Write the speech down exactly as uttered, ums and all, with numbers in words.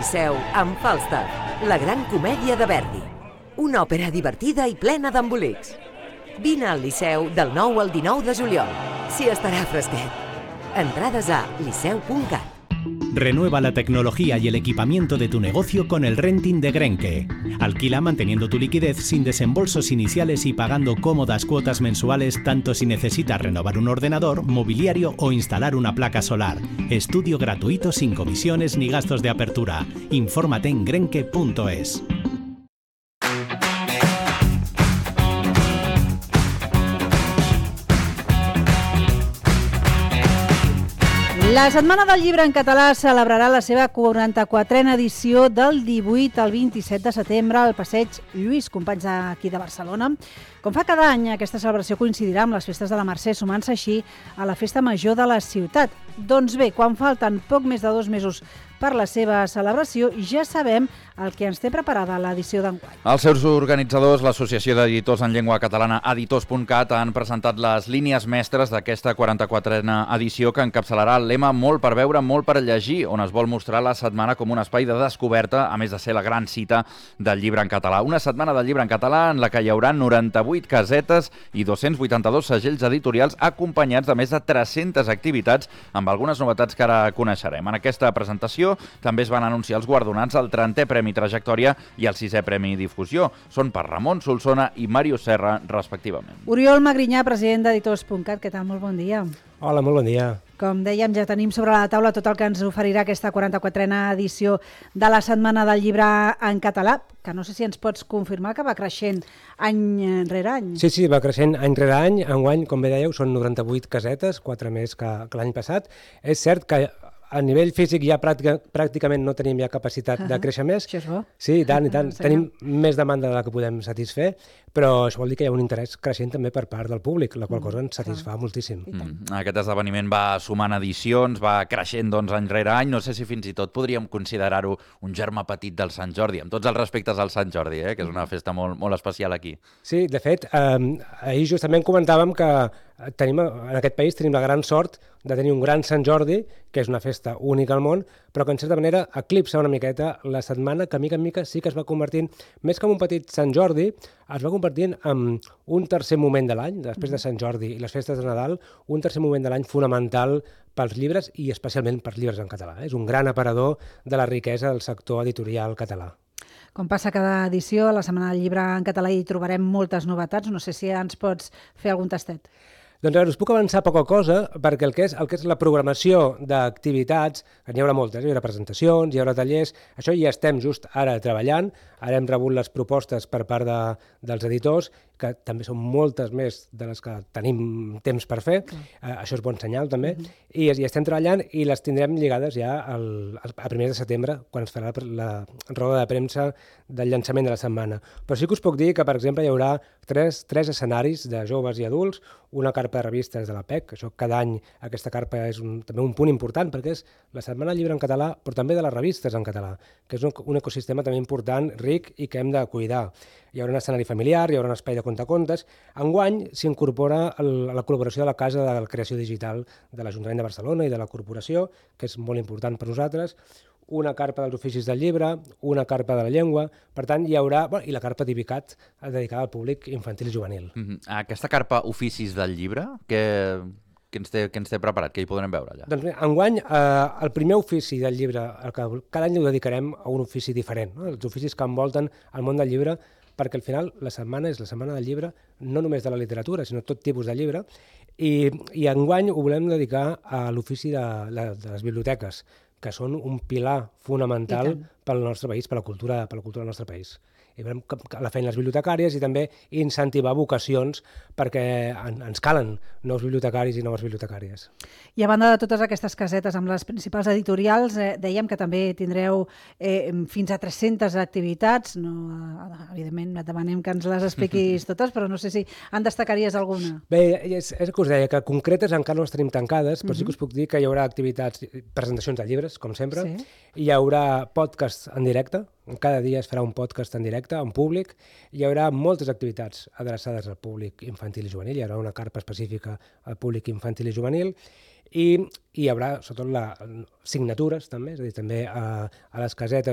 Liceu amb Falstaff, la gran comèdia de Verdi. Una òpera divertida i plena d'embolics. Vine al Liceu del nou al dinou de juliol. Si estará fresquet. Entradas a liceu punt cat. Renueva la tecnología y el equipamiento de tu negocio con el renting de Grenke. Alquila manteniendo tu liquidez sin desembolsos iniciales y pagando cómodas cuotas mensuales tanto si necesitas renovar un ordenador, mobiliario o instalar una placa solar. Estudio gratuito sin comisiones ni gastos de apertura. Infórmate en grenke punto es. La Setmana del Llibre en Català celebrarà la seva quaranta-quatrena edició del divuit al vint-i-set de setembre al Passeig Lluís Companys d'aquí de Barcelona. Com fa cada any, aquesta celebració coincidirà amb les festes de la Mercè, sumant-se així a la Festa Major de la ciutat. Doncs bé, quan falten poc més de dos mesos per la seva celebració, ja sabem el que ens té preparada l'edició d'enguany. Els seus organitzadors, l'Associació d'Editors en Llengua Catalana, editors punt cat, han presentat les línies mestres d'aquesta quaranta-quatrena edició que encapçalarà el lema Molt per veure, molt per llegir, on es vol mostrar la setmana com un espai de descoberta, a més de ser la gran cita del llibre en català. Una setmana del llibre en català en la que hi haurà noranta-vuit casetes i dos-cents vuitanta-dos segells editorials acompanyats de més de tres-centes activitats amb algunes novetats que ara coneixerem. En aquesta presentació també es van anunciar els guardonats al trentè Premi Trajectòria i el sisè Premi Difusió. Són per Ramon Solsona i Màrius Serra, respectivament. Oriol Magrinyà, president d'editors punt cat, què tal? Molt bon dia. Hola, molt bon dia. Com dèiem, ja tenim sobre la taula tot el que ens oferirà aquesta quaranta-quatrena edició de la Setmana del Llibre en català, que no sé si ens pots confirmar que va creixent any rere any. Sí, sí, va creixent any rere any. Enguany, com bé dèieu, són noranta-vuit casetes, quatre més que, que l'any passat. És cert que a nivell físic ja pràctica, pràcticament no tenim ja capacitat uh -huh. de créixer més. Això és bo. Sí, i tant, i tant. Uh -huh, tenim més demanda de la que podem satisfer, però això vol dir que hi ha un interès creixent també per part del públic, la qual cosa ens satisfà moltíssim. Mm. Aquest esdeveniment va sumant edicions, va creixent doncs, any rere any. No sé si fins i tot podríem considerar-ho un germà petit del Sant Jordi, amb tots els respectes al Sant Jordi, eh? Que és una festa molt, molt especial aquí. Sí, de fet, eh, ahir justament comentàvem que tenim, en aquest país tenim la gran sort de tenir un gran Sant Jordi, que és una festa única al món, però que en certa manera eclipsa una miqueta la setmana que mica en mica sí que es va convertint, més que en un petit Sant Jordi, es va convertint en un tercer moment de l'any, després de Sant Jordi i les festes de Nadal, un tercer moment de l'any fonamental pels llibres i especialment pels llibres en català. És un gran aparador de la riquesa del sector editorial català. Com passa cada edició, a la Setmana del Llibre en català hi trobarem moltes novetats. No sé si ens pots fer algun tastet. Doncs a veure, us puc avançar poca cosa, perquè el que és, el que és la programació d'activitats, n'hi haurà moltes, hi haurà presentacions, hi haurà tallers, això ja estem just ara treballant, ara hem rebut les propostes per part de, dels editors, que també són moltes més de les que tenim temps per fer, okay. uh, això és bon senyal també, uh-huh. i, i estem treballant i les tindrem lligades ja al, a primers de setembre, quan es farà la, la roda de premsa del llançament de la setmana. Però sí que us puc dir que, per exemple, hi haurà tres, tres escenaris de joves i adults, una carpa de revistes de la P E C, això cada any aquesta carpa és un, també un punt important perquè és la Setmana del Llibre en català, però també de les revistes en català, que és un, un ecosistema també important, ric i que hem de cuidar. Hi haurà un escenari familiar, hi haurà un espai de contacontes. Enguany s'incorpora la col·laboració de la Casa de la Creació Digital de l'Ajuntament de Barcelona i de la Corporació, que és molt important per nosaltres, una carpa dels oficis del llibre, una carpa de la llengua, per tant hi haurà, bueno, i la carpa d'Ibicat dedicada al públic infantil i juvenil. Mm-hmm. Aquesta carpa oficis del llibre, que, que, ens té, que ens té preparat, que hi podrem veure allà? Doncs bé, enguany eh, el primer ofici del llibre, el que cada any ho dedicarem a un ofici diferent, no? Els oficis que envolten el món del llibre, perquè al final la setmana és la setmana del llibre, no només de la literatura, sinó tot tipus de llibre, i, i enguany ho volem dedicar a l'ofici de, de, de les biblioteques, que són un pilar fonamental pel nostre país, per la cultura, per la cultura del nostre país. I veurem la feina les bibliotecàries i també incentivar vocacions perquè en, ens calen nous bibliotecaris i noves bibliotecàries. I a banda de totes aquestes casetes amb les principals editorials, eh, dèiem que també tindreu eh, fins a tres-centes activitats. No, evidentment, et demanem que ens les expliquis totes, però no sé si en destacaries alguna. Bé, és, és el que us deia, que concretes encara no les tenim tancades, però uh-huh. sí que us puc dir que hi haurà activitats, presentacions de llibres, com sempre, sí. Hi haurà podcasts en directe, cada dia es farà un podcast en directe, en públic, hi haurà moltes activitats adreçades al públic infantil i juvenil, hi haurà una carpa específica al públic infantil i juvenil, i hi haurà, sobretot, la, signatures també, és a dir, també a, a les casetes